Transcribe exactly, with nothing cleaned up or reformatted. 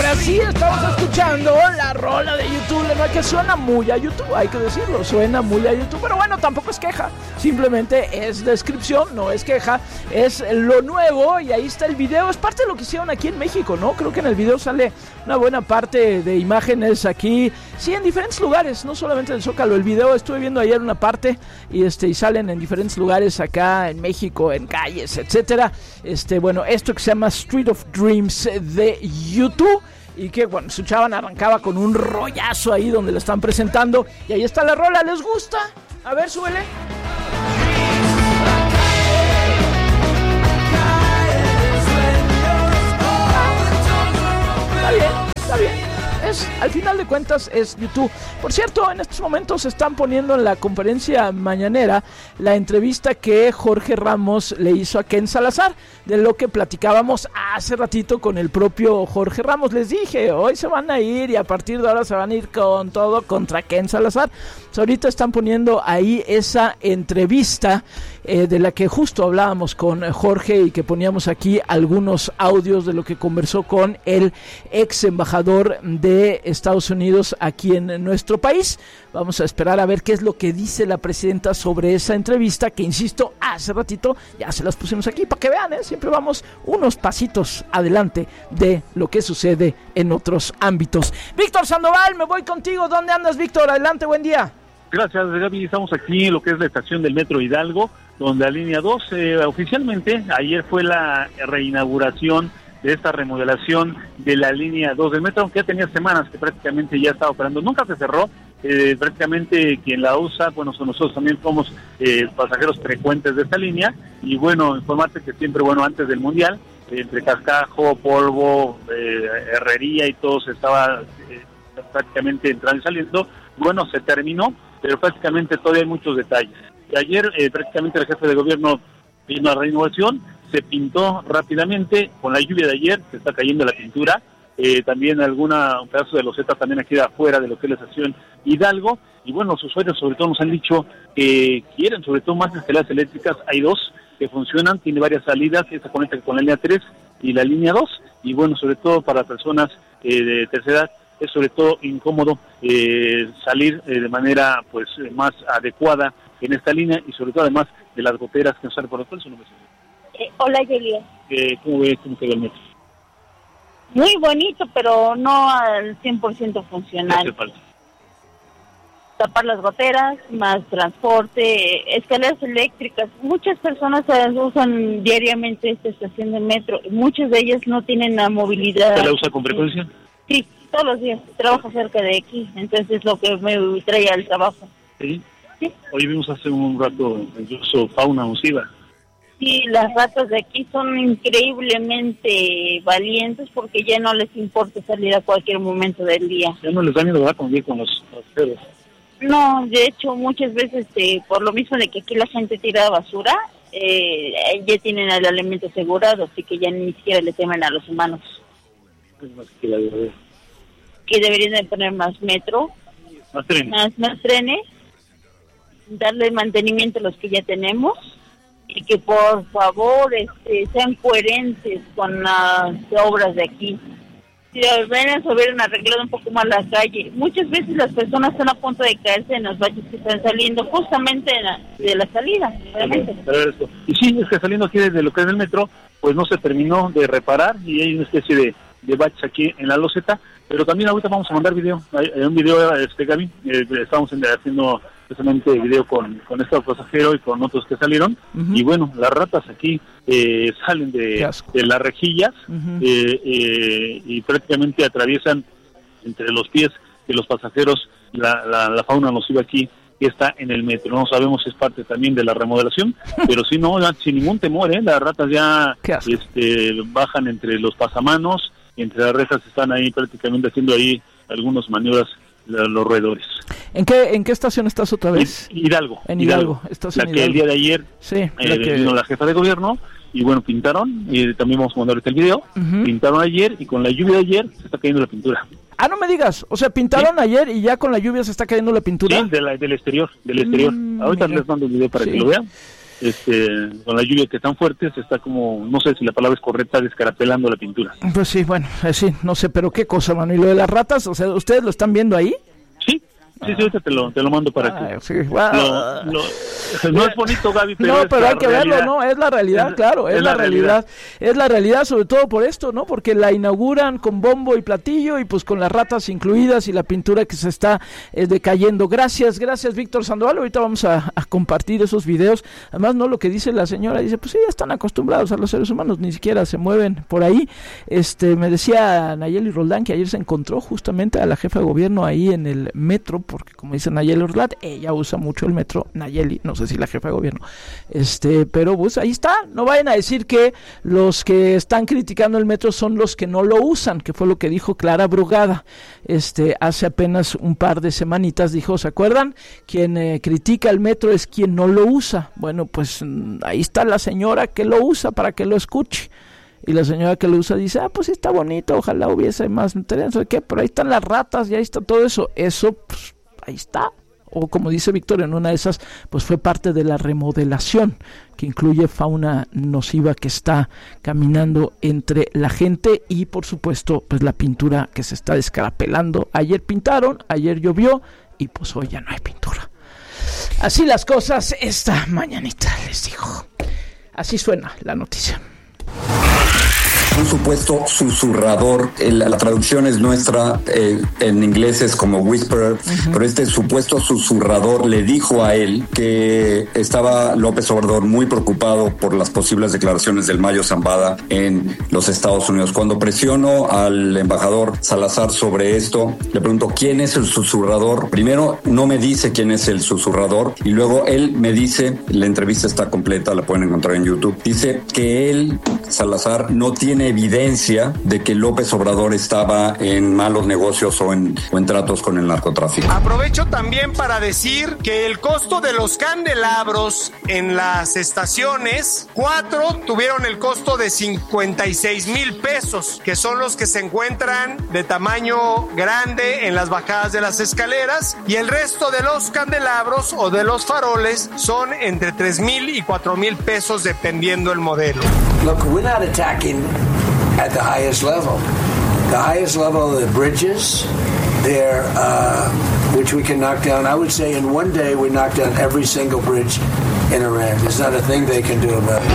ahora sí estamos escuchando la rola de YouTube, la que suena muy a YouTube, hay que decirlo, suena muy a YouTube, pero bueno, tampoco es queja, simplemente es descripción, no es queja, es lo nuevo y ahí está el video, es parte de lo que hicieron aquí en México, ¿no? Creo que en el video sale una buena parte de imágenes aquí, sí, en diferentes lugares, no solamente en el Zócalo, el video estuve viendo ayer una parte y este y salen en diferentes lugares acá en México, en calles, etcétera. Este, bueno, esto que se llama Street of Dreams de YouTube y que, bueno, su chava arrancaba con un rollazo ahí donde la están presentando y ahí está la rola, ¿les gusta? A ver, súbele. Está bien, está bien. Es, al final de cuentas es YouTube. Por cierto, en estos momentos están poniendo en la conferencia mañanera la entrevista que Jorge Ramos le hizo a Ken Salazar, de lo que platicábamos hace ratito con el propio Jorge Ramos. Les dije, hoy se van a ir y a partir de ahora se van a ir con todo contra Ken Salazar. Pues ahorita están poniendo ahí esa entrevista eh, de la que justo hablábamos con Jorge y que poníamos aquí algunos audios de lo que conversó con el ex embajador de Estados Unidos aquí en nuestro país. Vamos a esperar a ver qué es lo que dice la presidenta sobre esa entrevista, que insisto, hace ratito ya se las pusimos aquí para que vean, ¿eh? Siempre vamos unos pasitos adelante de lo que sucede en otros ámbitos. Víctor Sandoval, me voy contigo. ¿Dónde andas, Víctor? Adelante, buen día. Gracias, Gaby. Estamos aquí en lo que es la estación del Metro Hidalgo, donde la línea dos, eh, oficialmente, ayer fue la reinauguración de esta remodelación de la línea dos del metro, aunque ya tenía semanas que prácticamente ya estaba operando, nunca se cerró, eh, prácticamente quien la usa, bueno, son nosotros también somos eh, pasajeros frecuentes de esta línea, y bueno, informarte que siempre, bueno, antes del Mundial, eh, entre cascajo, polvo, eh, herrería y todo se estaba eh, prácticamente entrando y saliendo, bueno, se terminó, pero prácticamente todavía hay muchos detalles. Y ayer eh, prácticamente el jefe de gobierno vino a la renovación, se pintó rápidamente, con la lluvia de ayer se está cayendo la pintura, eh, también alguna, un pedazo de loseta también aquí afuera de lo que es la estación Hidalgo, y bueno, los usuarios sobre todo nos han dicho que quieren sobre todo más escaleras eléctricas, hay dos que funcionan, tiene varias salidas, esta conecta con la línea tres y la línea dos, y bueno, sobre todo para personas eh, de tercera edad, es sobre todo incómodo eh, salir eh, de manera pues más adecuada en esta línea, y sobre todo además de las goteras que nos salen por los pelos. Eh, hola, Julia. Eh, ¿Cómo ves cómo quedó el metro? Muy bonito, pero no al cien por ciento funcional. ¿Qué hace falta? Tapar las goteras, más transporte, escaleras eléctricas. Muchas personas usan diariamente esta estación de metro. Muchas de ellas no tienen la movilidad. ¿Se la usa con frecuencia? Sí, todos los días. Trabajo cerca de aquí, entonces es lo que me trae al trabajo. Sí. Sí. Hoy vimos hace un rato incluso fauna nociva. Sí, las ratas de aquí son increíblemente valientes porque ya no les importa salir a cualquier momento del día. Ya no les da miedo, ¿verdad?, convivir con los pasajeros. No, de hecho, muchas veces, eh, por lo mismo de que aquí la gente tira basura, eh, ya tienen el alimento asegurado, así que ya ni siquiera le temen a los humanos. Más que, la de... que deberían de poner más metro, más trenes, más, más trenes, darle mantenimiento a los que ya tenemos, y que por favor este, sean coherentes con las obras de aquí. Si al menos hubieran arreglado un poco más la calle. Muchas veces las personas están a punto de caerse en los baches que están saliendo justamente de la, de la salida. Realmente. Y sí, es que saliendo aquí desde lo que es el metro, pues no se terminó de reparar y hay una especie de, de baches aquí en la loseta, pero también ahorita vamos a mandar video, hay, hay un video, este Gaby, eh, estamos en, haciendo precisamente video con, con este pasajero y con otros que salieron, uh-huh. Y bueno, las ratas aquí eh, salen de, de las rejillas, uh-huh. eh, eh, y prácticamente atraviesan entre los pies de los pasajeros la, la, la fauna nociva aquí que está en el metro. No sabemos si es parte también de la remodelación, pero si no, sin ningún temor, ¿eh? Las ratas ya este, bajan entre los pasamanos, entre las rejas están ahí prácticamente haciendo ahí algunas maniobras los roedores. ¿En qué en qué estación estás otra vez? Hidalgo. En Hidalgo. Hidalgo. Estás la en que Hidalgo. El día de ayer sí, eh, la que... vino la jefa de gobierno y bueno, pintaron, y también vamos a mandar ahorita el video, uh-huh. Pintaron ayer y con la lluvia de ayer se está cayendo la pintura. Ah, no me digas, o sea, pintaron sí. ayer y ya con la lluvia se está cayendo la pintura. Sí, de la, del exterior, del exterior. Mm, ahorita mira. Les mando el video para sí. que lo vean. este, con la lluvia que tan fuerte, se está como, no sé si la palabra es correcta, descarapelando la pintura. Pues sí, bueno, eh, sí, no sé, pero qué cosa, mano. ¿Y lo de las ratas? O sea, ¿ustedes lo están viendo ahí? Sí. Sí, sí, ahorita te lo, te lo mando para ah, que... Sí, wow. lo, lo, no es bonito, Gaby, pero no, es pero hay que realidad. verlo, ¿no? Es la realidad, es, claro, es, es la, la realidad. realidad. Es la realidad, sobre todo por esto, ¿no? Porque la inauguran con bombo y platillo y pues con las ratas incluidas y la pintura que se está eh, decayendo. Gracias, gracias, Víctor Sandoval. Ahorita vamos a, a compartir esos videos. Además, no lo que dice la señora, dice, pues sí, ya están acostumbrados a los seres humanos, ni siquiera se mueven por ahí. Este, me decía Nayeli Roldán que ayer se encontró justamente a la jefa de gobierno ahí en el metro, porque como dice Nayeli Roldán, ella usa mucho el metro, Nayeli, no sé si la jefa de gobierno, este, pero pues ahí está. No vayan a decir que los que están criticando el metro son los que no lo usan, que fue lo que dijo Clara Brugada, este, hace apenas un par de semanitas, dijo, ¿se acuerdan? Quien eh, critica el metro es quien no lo usa. Bueno, pues ahí está la señora que lo usa para que lo escuche. Y la señora que lo usa dice, ah, pues sí está bonito, ojalá hubiese más, no sé qué, pero ahí están las ratas y ahí está todo eso. Eso, pues, ahí está. O como dice Víctor, en una de esas, pues fue parte de la remodelación, que incluye fauna nociva que está caminando entre la gente y, por supuesto, pues la pintura que se está descarapelando. Ayer pintaron, ayer llovió y pues hoy ya no hay pintura. Así las cosas esta mañanita, les digo. Así suena la noticia. Un supuesto susurrador, el, la traducción es nuestra, eh, en inglés es como whisperer, uh-huh. Pero este supuesto susurrador le dijo a él que estaba López Obrador muy preocupado por las posibles declaraciones del Mayo Zambada en los Estados Unidos. Cuando presiono al embajador Salazar sobre esto, le pregunto quién es el susurrador. Primero no me dice quién es el susurrador y luego él me dice, la entrevista está completa, la pueden encontrar en YouTube, dice que él, Salazar, no tiene evidencia de que López Obrador estaba en malos negocios o en, o en tratos con el narcotráfico. Aprovecho también para decir que el costo de los candelabros en las estaciones, cuatro tuvieron el costo de cincuenta y seis mil pesos, que son los que se encuentran de tamaño grande en las bajadas de las escaleras, y el resto de los candelabros o de los faroles son entre tres mil y cuatro mil pesos dependiendo el modelo. Look, we're not attacking at the highest level. The highest level of the bridges, they're, uh, which we can knock down. I would say in one day we knock down every single bridge in Iran. There's not a thing they can do about it.